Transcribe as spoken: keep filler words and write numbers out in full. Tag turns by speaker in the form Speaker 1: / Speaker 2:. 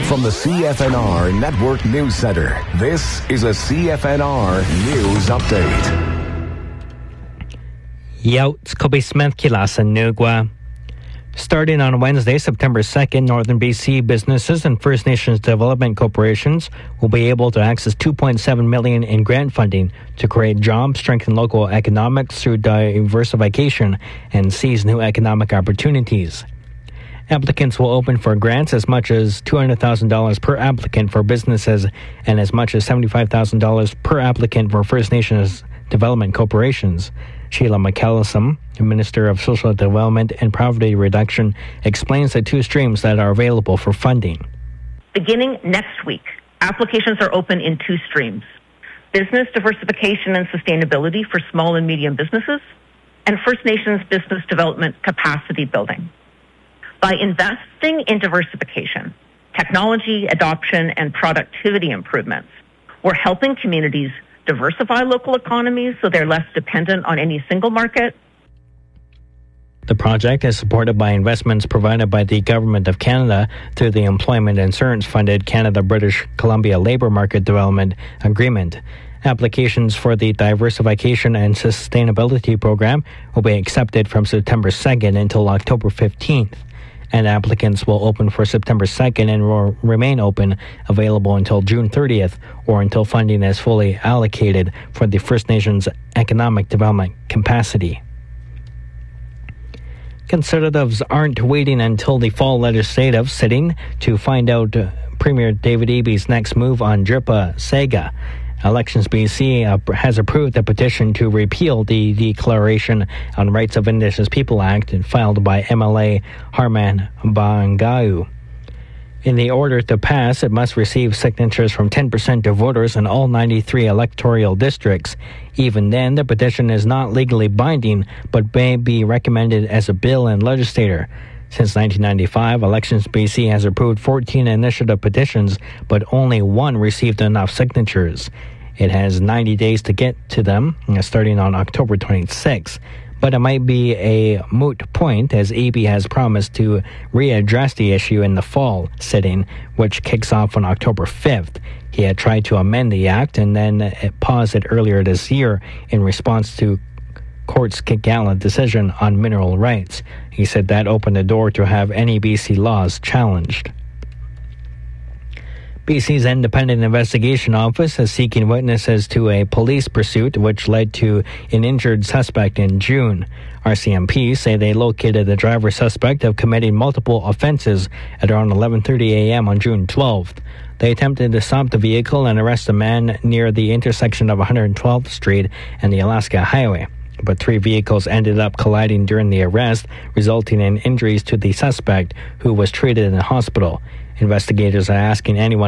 Speaker 1: From the C F N R Network News Center, this is a C F N R News Update.
Speaker 2: Yaut Kobe Smith Kilas and Nugwa. Starting on Wednesday, September second, Northern B C businesses and First Nations development corporations will be able to access two point seven million dollars in grant funding to create jobs, strengthen local economics through diversification, and seize new economic opportunities. Applicants will open for grants as much as two hundred thousand dollars per applicant for businesses and as much as seventy-five thousand dollars per applicant for First Nations development corporations. Sheila McCallum, Minister of Social Development and Poverty Reduction, explains the two streams that are available for funding.
Speaker 3: Beginning next week, applications are open in two streams: business diversification and sustainability for small and medium businesses, and First Nations business development capacity building. By investing in diversification, technology adoption, and productivity improvements, we're helping communities diversify local economies so they're less dependent on any single market.
Speaker 2: The project is supported by investments provided by the Government of Canada through the Employment Insurance-funded Canada-British Columbia Labour Market Development Agreement. Applications for the Diversification and Sustainability Program will be accepted from September second until October fifteenth. And applicants will open for September second and will remain open, available until June thirtieth or until funding is fully allocated for the First Nations economic development capacity. Conservatives aren't waiting until the fall legislative sitting to find out uh, Premier David Eby's next move on DRIPA SAGA. Elections B C uh, has approved a petition to repeal the Declaration on Rights of Indigenous People Act filed by M L A Harman Bangau. In the order to pass, it must receive signatures from ten percent of voters in all ninety-three electoral districts. Even then, the petition is not legally binding, but may be recommended as a bill in legislature. Since nineteen ninety-five, Elections B C has approved fourteen initiative petitions, but only one received enough signatures. It has ninety days to get to them, starting on October twenty-sixth. But it might be a moot point, as Eby has promised to readdress the issue in the fall sitting, which kicks off on October fifth. He had tried to amend the act and then paused it earlier this year in response to Court's Kigala decision on mineral rights. He said that opened the door to have any B C laws challenged. B C's Independent Investigation Office is seeking witnesses to a police pursuit which led to an injured suspect in June. R C M P say they located the driver suspect of committing multiple offenses at around eleven thirty a.m. on June twelfth. They attempted to stop the vehicle and arrest a man near the intersection of one hundred twelfth Street and the Alaska Highway. But three vehicles ended up colliding during the arrest, resulting in injuries to the suspect, who was treated in the hospital. Investigators are asking anyone